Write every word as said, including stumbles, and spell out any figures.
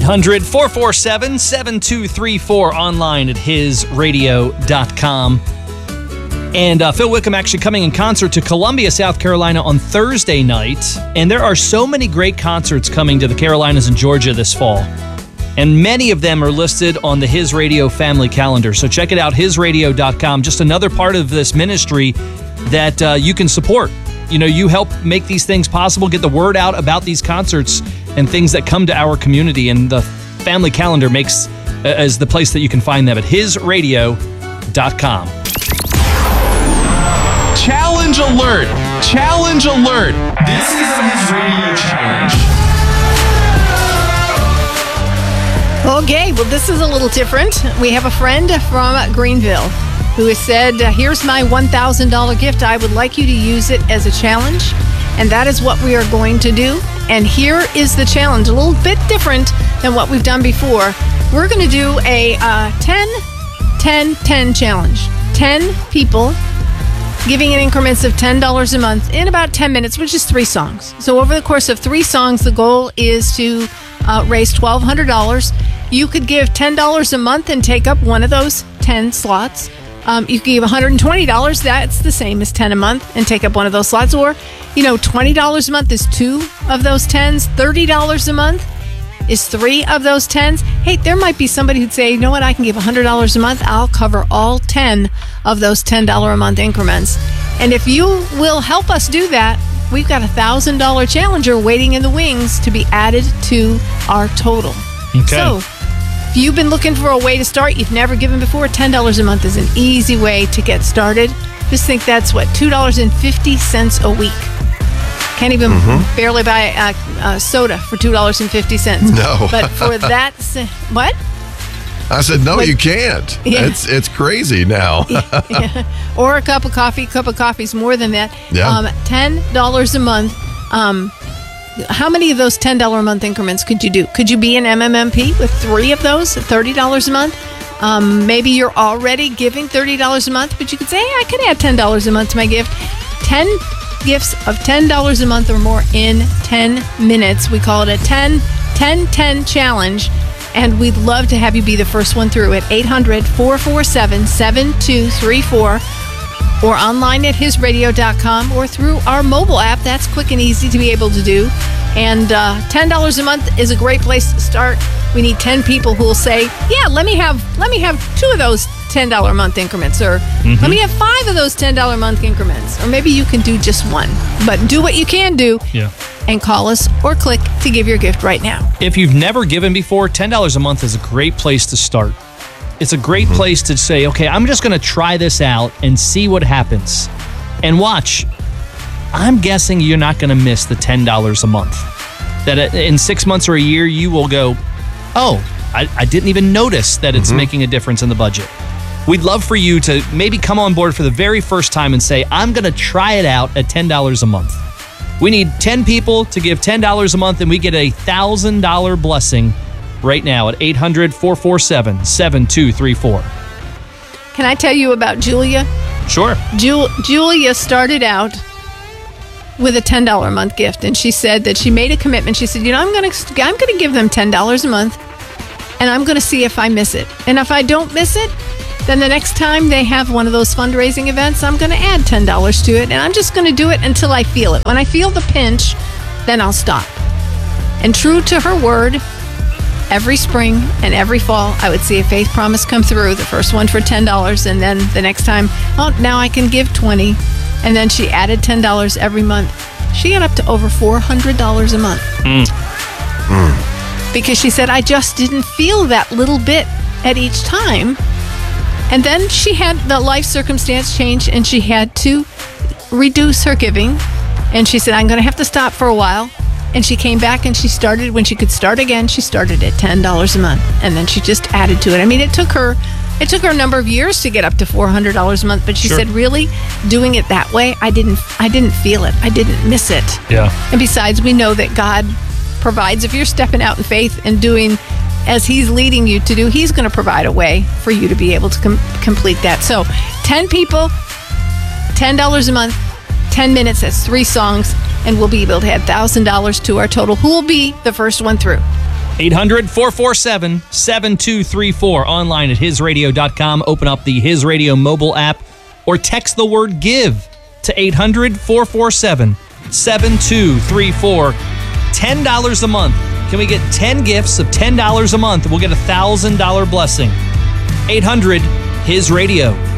eight hundred, four four seven, seven two three four, online at his radio dot com. And uh, Phil Wickham actually coming in concert to Columbia, South Carolina on Thursday night. And there are so many great concerts coming to the Carolinas and Georgia this fall. And many of them are listed on the His Radio family calendar. So check it out, his radio dot com. Just another part of this ministry that uh, you can support. You know, you help make these things possible, get the word out about these concerts and things that come to our community. And the family calendar makes uh, as the place that you can find them at his radio dot com. Challenge alert! Challenge alert! This is the His Radio Challenge. Okay, well, this is a little different. We have a friend from Greenville who has said, uh, here's my one thousand dollars gift. I would like you to use it as a challenge. And that is what we are going to do. And here is the challenge, a little bit different than what we've done before. We're going to do a uh, ten, ten, ten challenge. ten people giving in increments of ten dollars a month in about ten minutes, which is three songs. So over the course of three songs, the goal is to uh, raise twelve hundred dollars. You could give ten dollars a month and take up one of those ten slots. Um, you could give one hundred twenty dollars. That's the same as ten a month and take up one of those slots. Or, you know, twenty dollars a month is two of those tens. thirty dollars a month is three of those tens. Hey, there might be somebody who'd say, you know what, I can give one hundred dollars a month. I'll cover all ten of those ten dollars a month increments. And if you will help us do that, we've got a one thousand dollars challenger waiting in the wings to be added to our total. Okay. So, if you've been looking for a way to start, you've never given before, ten dollars a month is an easy way to get started. Just think that's, what, two dollars and fifty cents a week. Can't even mm-hmm. barely buy a, a soda for two dollars and fifty cents. No. But for that, what? I said, no, Like, you can't. Yeah. It's it's crazy now. Yeah. Or a cup of coffee. A cup of coffee is more than that. Yeah. Um, ten dollars a month. Um, how many of those ten dollars a month increments could you do? Could you be an M M M P with three of those at thirty dollars a month? Um, maybe you're already giving thirty dollars a month, but you could say, hey, I could add ten dollars a month to my gift. ten gifts of ten dollars a month or more in ten minutes. We call it a ten ten ten challenge. And we'd love to have you be the first one through at eight hundred, four four seven, seven two three four or online at his radio dot com or through our mobile app. That's quick and easy to be able to do. And uh, ten dollars a month is a great place to start. We need ten people who will say, yeah, let me have let me have two of those ten dollars a month increments, or mm-hmm. let me have five of those ten dollars a month increments, or maybe you can do just one. But do what you can do. Yeah. And call us or click to give your gift right now. If you've never given before, ten dollars a month is a great place to start. It's a great mm-hmm. place to say, okay, I'm just going to try this out and see what happens. And watch. I'm guessing you're not going to miss the ten dollars a month. That in six months or a year, you will go, oh, I, I didn't even notice that it's mm-hmm. making a difference in the budget. We'd love for you to maybe come on board for the very first time and say, I'm going to try it out at ten dollars a month. We need ten people to give ten dollars a month, and we get a one thousand dollars blessing right now at eight hundred, four four seven, seven two three four. Can I tell you about Julia? Sure. Ju- Julia started out with a ten dollars a month gift, and she said that she made a commitment. She said, you know, I'm going to I'm going to give them ten dollars a month, and I'm going to see if I miss it. And if I don't miss it, then the next time they have one of those fundraising events, I'm going to add ten dollars to it, and I'm just going to do it until I feel it. When I feel the pinch, then I'll stop. And true to her word, every spring and every fall, I would see a faith promise come through, the first one for ten dollars, and then the next time, oh, now I can give twenty dollars. And then she added ten dollars every month. She got up to over four hundred dollars a month. Mm. Mm. Because she said, I just didn't feel that little bit at each time. And then she had the life circumstance change, and she had to reduce her giving. And she said, I'm going to have to stop for a while. And she came back and she started, when she could start again, she started at ten dollars a month. And then she just added to it. I mean, it took her it took her a number of years to get up to four hundred dollars a month. But she sure. said, really, doing it that way, I didn't I didn't feel it. I didn't miss it. Yeah. And besides, we know that God provides. If you're stepping out in faith and doing as he's leading you to do, he's going to provide a way for you to be able to com- complete that. So ten people, ten dollars a month, ten minutes, that's three songs, and we'll be able to add one thousand dollars to our total. Who will be the first one through? eight hundred, four four seven, seven two three four. Online at his radio dot com. Open up the His Radio mobile app or text the word GIVE to eight hundred, four four seven, seven two three four. ten dollars a month. Can we get ten gifts of ten dollars a month? We'll get a one thousand dollars blessing. eight hundred, his radio.